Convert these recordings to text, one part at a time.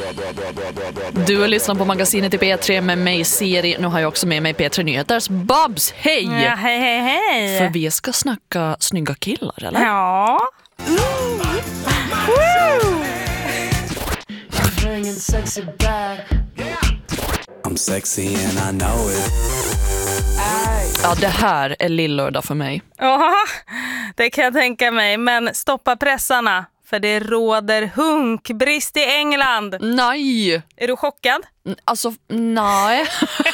Du har lyssnat på magasinet i P3 med mig, Siri. Nu har jag också med mig P3 Nyheters Babs. Hej! Ja, hej. För vi ska snacka snygga killar, eller? Ja. I'm sexy and I know it. Ja, det här är lillördag för mig. Ja, det kan jag tänka mig. Men stoppa pressarna, för det råder hunkbrist i England. Nej! Är du chockad? Alltså, nej.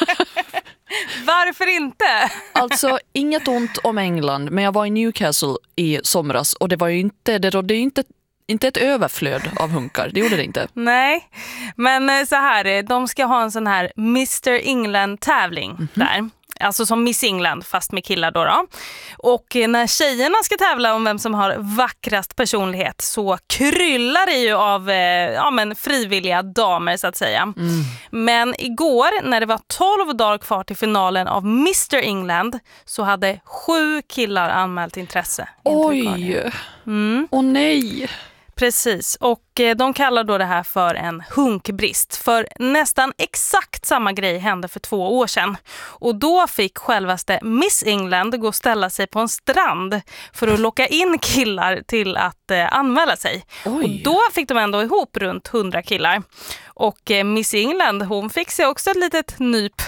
Varför inte? Alltså, inget ont om England, men jag var i Newcastle i somras och det rådde ju inte ett överflöd av hunkar. Det gjorde det inte. Nej, men så här, de ska ha en sån här Mr. England-tävling där. Alltså som Miss England, fast med killar då. Och när tjejerna ska tävla om vem som har vackrast personlighet så kryllar det ju av frivilliga damer, så att säga. Men igår, när det var 12 dagar kvar till finalen av Mr. England, så hade 7 killar anmält intresse. Oj! Åh nej! Precis, och de kallar då det här för en hunkbrist. För nästan exakt samma grej hände för 2 år sedan. Och då fick självaste Miss England gå och ställa sig på en strand för att locka in killar till att anmäla sig. Oj. Och då fick de ändå ihop runt 100 killar. Och Miss England, hon fick sig också ett litet nyp.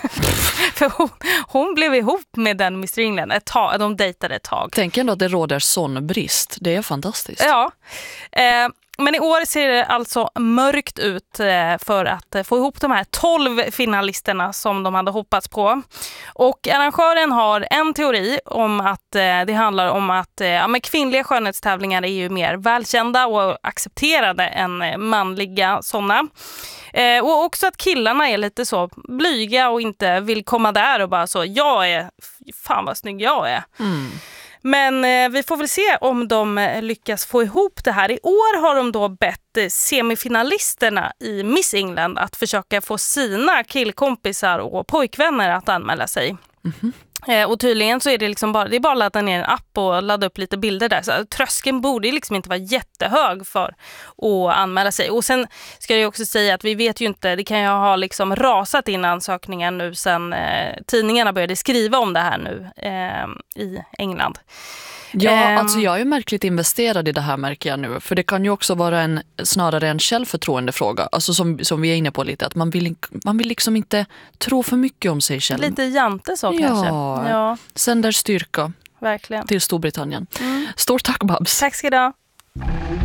För hon blev ihop med den Mr. England ett tag, de dejtade ett tag. Tänk ändå att det råder sån brist. Det är fantastiskt. Ja, men i år ser det alltså mörkt ut för att få ihop de här 12 finalisterna som de hade hoppats på. Och arrangören har en teori om att det handlar om att kvinnliga skönhetstävlingar är ju mer välkända och accepterade än manliga sådana. Och också att killarna är lite så blyga och inte vill komma där och bara så, fan vad snygg jag är. Men vi får väl se om de lyckas få ihop det här. I år har de då bett semifinalisterna i Miss England att försöka få sina killkompisar och pojkvänner att anmäla sig. Och tydligen så är det liksom bara att ladda ner en app och ladda upp lite bilder där. Så tröskeln borde liksom inte vara jättehög för att anmäla sig. Och sen ska jag också säga att vi vet ju inte, det kan ju ha liksom rasat in ansökningar nu sen tidningarna började skriva om det här nu i England. Ja, alltså jag är märkligt investerad i det här, märker jag nu. För det kan ju också vara snarare en självförtroendefråga. Alltså som vi är inne på lite, att man vill liksom inte tro för mycket om sig själv. Lite jante så kanske. Ja, sänder styrka verkligen. till Storbritannien. Stort tack, Babs. Tack ska du ha.